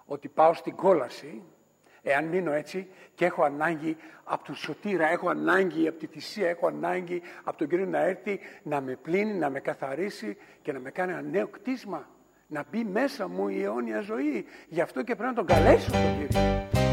ότι πάω στην κόλαση, εάν μείνω έτσι και έχω ανάγκη από τον σωτήρα, έχω ανάγκη από τη θυσία, έχω ανάγκη από τον Κύριο να έρθει, να με πλύνει, να με καθαρίσει και να με κάνει ένα νέο κτίσμα. Να μπει μέσα μου η αιώνια ζωή. Γι' αυτό και πρέπει να τον καλέσω τον Κύριο.